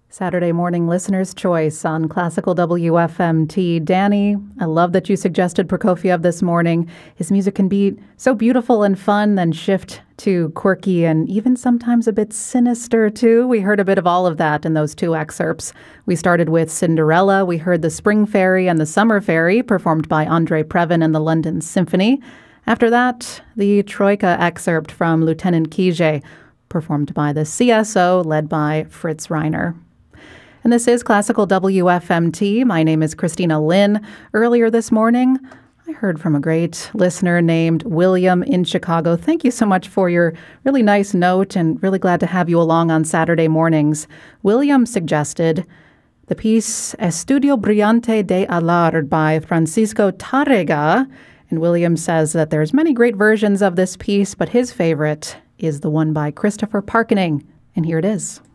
Saturday morning listener's choice on Classical WFMT. Danny, I love that you suggested Prokofiev this morning. His music can be so beautiful and fun, then shift to quirky and even sometimes a bit sinister too. We heard a bit of all of that in those two excerpts. We started with Cinderella. We heard the Spring Fairy and the Summer Fairy, performed by Andrei Previn and the London Symphony. After that, the Troika excerpt from Lieutenant Kije, performed by the CSO, led by Fritz Reiner. And this is Classical WFMT. My name is Christina Lynn. Earlier this morning, I heard from a great listener named William in Chicago. Thank you so much for your really nice note, and really glad to have you along on Saturday mornings. William suggested the piece Estudio Brillante de Alar by Francisco Tárrega. And William says that there's many great versions of this piece, but his favorite is the one by Christopher Parkening. And here it is.